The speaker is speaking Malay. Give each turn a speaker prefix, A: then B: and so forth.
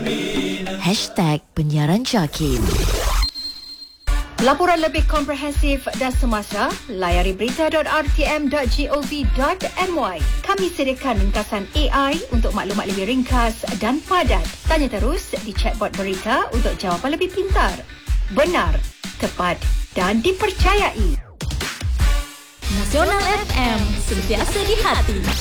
A: #penyiaran Jakim.
B: Laporan lebih komprehensif dan semasa, layari berita.rtm.gov.my. Kami sediakan ringkasan AI untuk maklumat lebih ringkas dan padat. Tanya terus di chatbot berita untuk jawapan lebih pintar, benar, tepat dan dipercayai.
C: Nasional FM, sentiasa di hati.